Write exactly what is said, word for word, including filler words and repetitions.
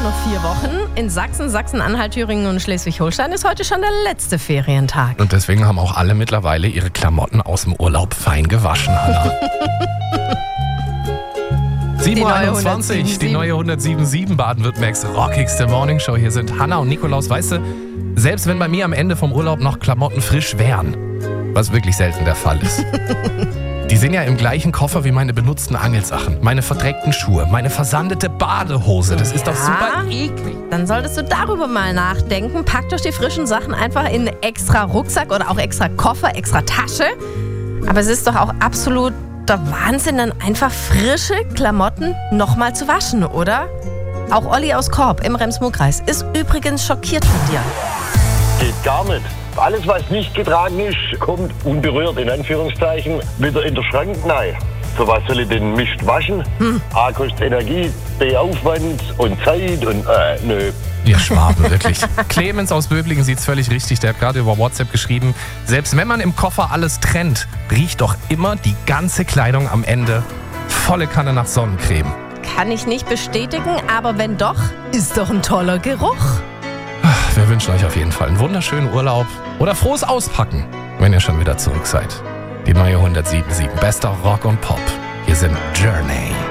noch vier Wochen. In Sachsen, Sachsen-Anhalt, Thüringen und Schleswig-Holstein ist heute schon der letzte Ferientag. Und deswegen haben auch alle mittlerweile ihre Klamotten aus dem Urlaub fein gewaschen, Hanna. sieben Uhr einundzwanzig, die neue hundertsieben Baden-Württembergs rockigste Morningshow. Hier sind Hanna und Nikolaus. Weißt du, selbst wenn bei mir am Ende vom Urlaub noch Klamotten frisch wären, was wirklich selten der Fall ist, die sind ja im gleichen Koffer wie meine benutzten Angelsachen, meine verdreckten Schuhe, meine versandete Badehose. Das ist Ja? doch super eklig. Dann solltest du darüber mal nachdenken. Pack doch die frischen Sachen einfach in einen extra Rucksack oder auch extra Koffer, extra Tasche. Aber es ist doch auch absolut der Wahnsinn, dann einfach frische Klamotten nochmal zu waschen, oder? Auch Olli aus Korb im Rems-Murr-Kreis ist übrigens schockiert von dir. Geht gar nicht. Alles, was nicht getragen ist, kommt unberührt, in Anführungszeichen, wieder in den Schrank rein. Für was soll ich den Mist waschen? Hm. A, kostet Energie, B, Aufwand und Zeit und äh, nö. Ihr Schwaben, wirklich. Clemens aus Böblingen sieht's völlig richtig. Der hat gerade über WhatsApp geschrieben, selbst wenn man im Koffer alles trennt, riecht doch immer die ganze Kleidung am Ende volle Kanne nach Sonnencreme. Kann ich nicht bestätigen, aber wenn doch, ist doch ein toller Geruch. Wir wünschen euch auf jeden Fall einen wunderschönen Urlaub oder frohes Auspacken, wenn ihr schon wieder zurück seid. Die neue hundertsieben Komma sieben Bester Rock und Pop. Hier sind Journey.